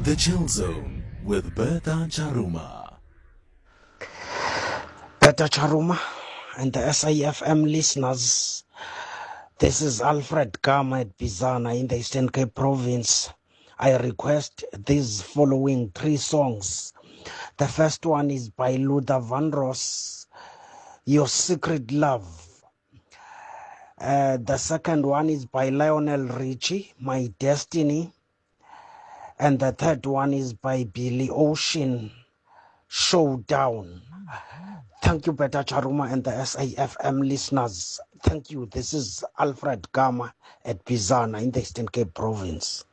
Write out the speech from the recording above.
The Chill Zone with Bertha Charuma. Bertha Charuma and the SAFM listeners. This is Alfred Gama at Bizana in the Eastern Cape Province. I request these following 3 songs. The first one is by Luther Vandross, Your Secret Love. The second one is by Lionel Richie, My Destiny. And the third one is by Billy Ocean, Showdown. Thank you, Bertha Charuma and the SAFM listeners. Thank you. This is Alfred Gama at Bizana in the Eastern Cape Province.